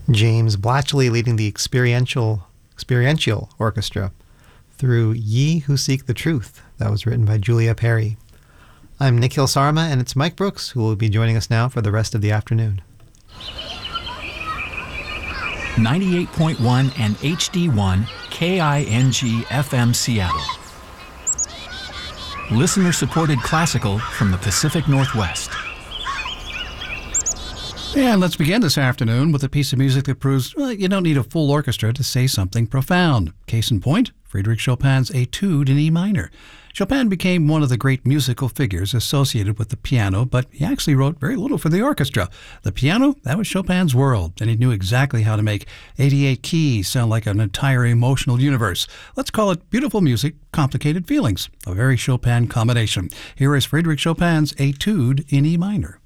James Blatchley leading the experiential orchestra through Ye Who Seek the Truth. That was written by Julia Perry. I'm Nikhil Sarma, and it's Mike Brooks who will be joining us now for the rest of the afternoon. 98.1 and HD1 KING FM Seattle. Listener-supported classical from the Pacific Northwest. And let's begin this afternoon with a piece of music that proves you don't need a full orchestra to say something profound. Case in point, Frédéric Chopin's Etude in E minor. Chopin became one of the great musical figures associated with the piano, but he actually wrote very little for the orchestra. The piano, that was Chopin's world, and he knew exactly how to make 88 keys sound like an entire emotional universe. Let's call it beautiful music, complicated feelings. A very Chopin combination. Here is Frédéric Chopin's Etude in E minor.